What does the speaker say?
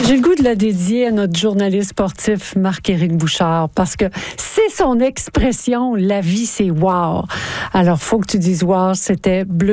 J'ai le goût de la dédier à notre journaliste sportif Marc-Éric Bouchard parce que c'est son expression, la vie c'est wow. Alors, faut que tu dises wow, c'était bleu.